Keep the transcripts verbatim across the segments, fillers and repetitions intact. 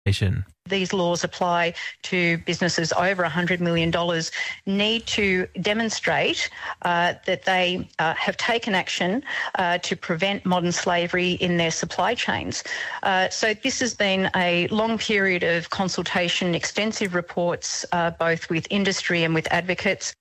These laws apply to businesses over one hundred million dollars, need to demonstrate uh, that they uh, have taken action uh, to prevent modern slavery in their supply chains. Uh, so this has been a long period of consultation, extensive reports, uh, both with industry and with advocates.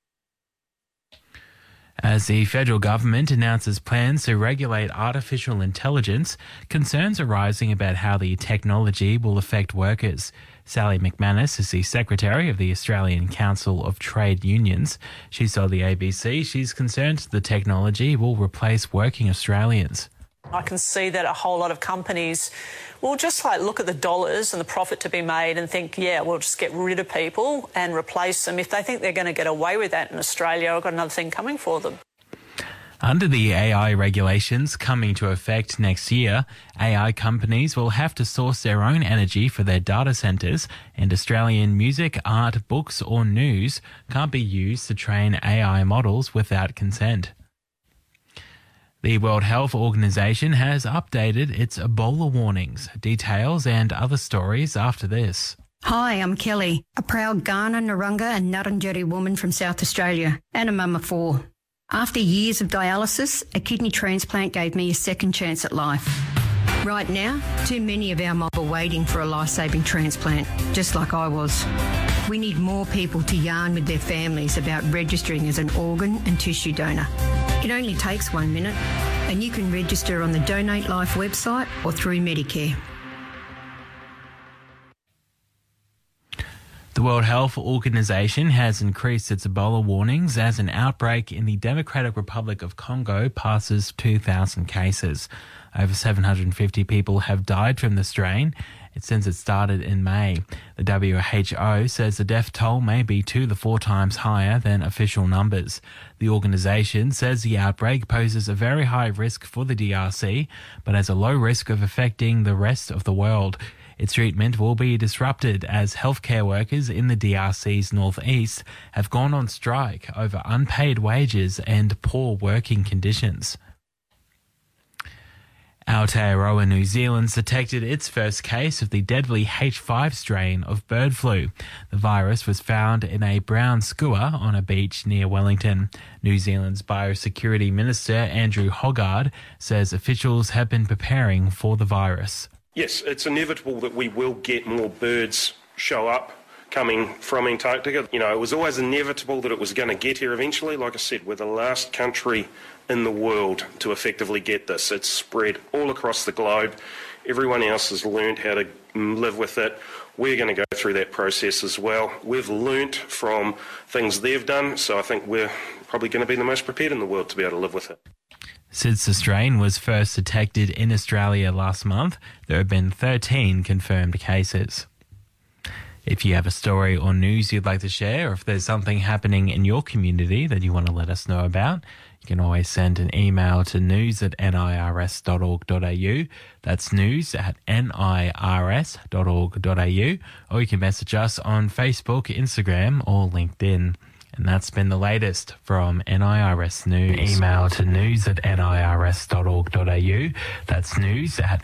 As the federal government announces plans to regulate artificial intelligence, concerns are rising about how the technology will affect workers. Sally McManus is the Secretary of the Australian Council of Trade Unions. She told the A B C she's concerned the technology will replace working Australians. I can see that a whole lot of companies will just like look at the dollars and the profit to be made and think, yeah, we'll just get rid of people and replace them. If they think they're going to get away with that in Australia, I've got another thing coming for them. Under the A I regulations coming to effect next year, A I companies will have to source their own energy for their data centres, and Australian music, art, books or news can't be used to train A I models without consent. The World Health Organization has updated its Ebola warnings, details and other stories after this. Hi, I'm Kelly, a proud Kaurna, Narungga and Ngarrindjeri woman from South Australia and a mum of four. After years of dialysis, a kidney transplant gave me a second chance at life. Right now, too many of our mob are waiting for a life-saving transplant, just like I was. We need more people to yarn with their families about registering as an organ and tissue donor. It only takes one minute, and you can register on the Donate Life website or through Medicare. The World Health Organization has increased its Ebola warnings as an outbreak in the Democratic Republic of Congo passes two thousand cases. Over seven hundred fifty people have died from the strain since it started in May. The W H O says the death toll may be two to four times higher than official numbers. The organisation says the outbreak poses a very high risk for the D R C, but has a low risk of affecting the rest of the world. Its treatment will be disrupted as healthcare workers in the D R C's northeast have gone on strike over unpaid wages and poor working conditions. Aotearoa, New Zealand's detected its first case of the deadly H five strain of bird flu. The virus was found in a brown skua on a beach near Wellington. New Zealand's Biosecurity Minister Andrew Hoggard says officials have been preparing for the virus. Yes, it's inevitable that we will get more birds show up coming from Antarctica. You know, it was always inevitable that it was going to get here eventually. Like I said, we're the last country in the world to effectively get this. It's spread all across the globe. Everyone else has learned how to live with it. We're going to go through that process as well. We've learnt from things they've done, so I think we're probably going to be the most prepared in the world to be able to live with it. Since the strain was first detected in Australia last month, there have been thirteen confirmed cases. If you have a story or news you'd like to share, or if there's something happening in your community that you want to let us know about, you can always send an email to news at nirs dot org dot a u. That's news at nirs dot org dot a u. Or you can message us on Facebook, Instagram or LinkedIn. And that's been the latest from N I R S News. Email to news at nirs dot org dot a u. That's news at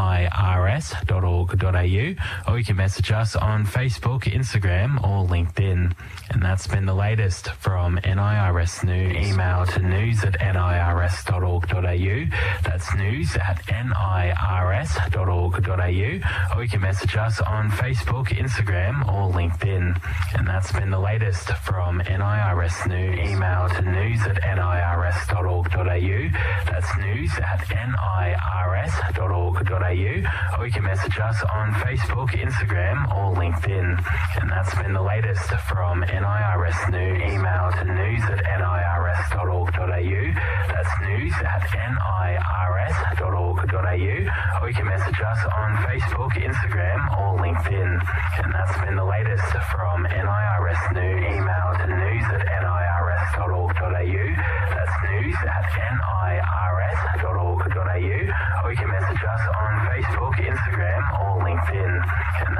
nirs dot org dot a u. Or you can message us on Facebook, Instagram or LinkedIn. And that's been the latest from N I R S News. Email to news at nirs dot org dot a u. That's news at nirs dot org dot a u. Or you can message us on Facebook, Instagram or LinkedIn. And that's been the latest from N I R S News. Email to news at nirs dot org dot a u. That's news at nirs dot org dot a u. Or you can message us on Facebook, Instagram or LinkedIn. And that's been the latest from N I R S News. Email to news at nirs dot org dot a u. That's news at nirs dot org dot a u. Or you can message us on Facebook, Instagram or LinkedIn. And that's been the latest from N I R S News. Email to news at nirs dot org dot a u. That's news at nirs dot org dot a u. Or you can message us on Facebook, Instagram or LinkedIn. And